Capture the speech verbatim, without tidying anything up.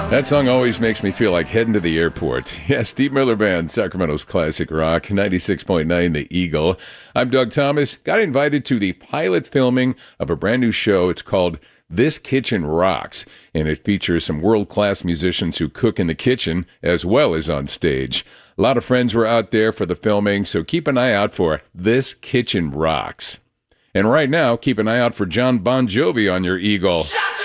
That song always makes me feel like heading to the airport. Yes, Steve Miller Band, Sacramento's classic rock, ninety-six point nine The Eagle. I'm Doug Thomas. Got invited to the pilot filming of a brand new show. It's called This Kitchen Rocks, and it features some world-class musicians who cook in the kitchen as well as on stage. A lot of friends were out there for the filming, so keep an eye out for This Kitchen Rocks. And right now, keep an eye out for John Bon Jovi on your Eagle.